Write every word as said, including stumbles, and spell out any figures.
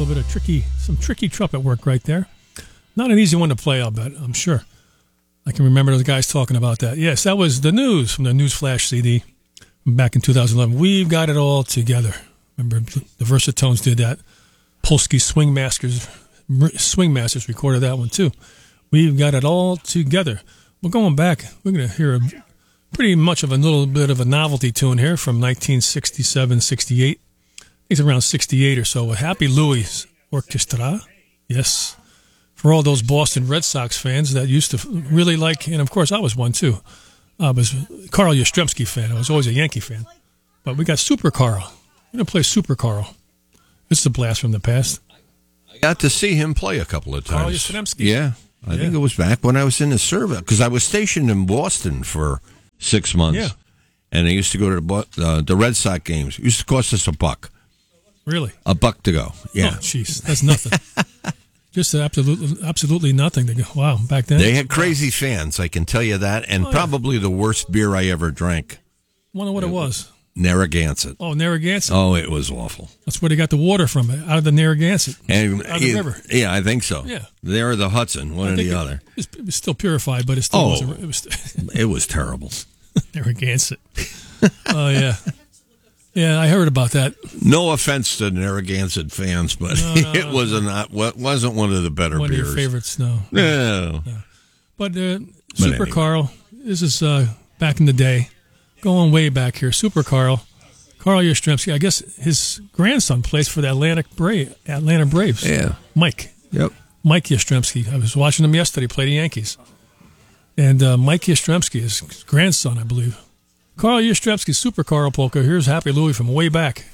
little bit of tricky, some tricky trumpet work right there. Not an easy one to play, I'll bet, I'm sure. I can remember those guys talking about that. Yes, that was the news from the Newsflash C D back in two thousand eleven. We've got it all together. Remember, the Versatones did that. Polsky Swing Masters, Swing Masters recorded that one too. We've got it all together. We're going back. We're going to hear a, pretty much of a little bit of a novelty tune here from nineteen sixty-seven, sixty-eight. I think it's around sixty-eight or so. With Happy Louis Orchestra. Yes. For all those Boston Red Sox fans that used to really like, and of course I was one too. I was a Carl Yastrzemski fan. I was always a Yankee fan. But we got Super Carl. We're going to play Super Carl. This is a blast from the past. I got to see him play a couple of times. Carl Yastrzemski. Yeah. I yeah. think it was back when I was in the service, because I was stationed in Boston for six months. Yeah. And I used to go to the, uh, the Red Sox games. It used to cost us a buck. Really? A buck to go. Yeah. Oh, jeez. That's nothing. Just absolutely, absolutely nothing to go. Wow, back then. They had crazy fans, I can tell you that, and oh, yeah. probably the worst beer I ever drank. Wonder what it, it was. Narragansett. Oh, Narragansett. Oh, it was awful. That's where they got the water from, out of the Narragansett, and, out of the yeah, river. Yeah, I think so. Yeah. They or the Hudson, one I or the it, other. It was, it was still purified, but it still oh, wasn't. It was, it was terrible. Narragansett. Oh, yeah. Yeah, I heard about that. No offense to Narragansett fans, but no, no, it was a not wasn't one of the better one beers. One of your favorites, no. No. no. But, uh, but Super anyway. Carl, this is uh, back in the day, going way back here. Super Carl, Carl Yastrzemski. I guess his grandson plays for the Atlanta Braves. Atlanta Braves. Yeah. Mike. Yep. Mike Yastrzemski. I was watching him yesterday play the Yankees. And uh, Mike Yastrzemski, his grandson, I believe. Carl Yastrzemski, Super Carl Polka. Here's Happy Louie from way back.